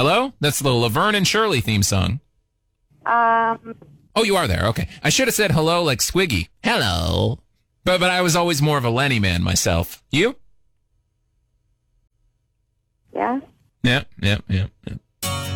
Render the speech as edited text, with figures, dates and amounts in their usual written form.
Hello? That's the Laverne and Shirley theme song. Oh, you are there. Okay. I should have said hello like Squiggy. Hello. But I was always more of a Lenny man myself. You? Yeah. Yeah.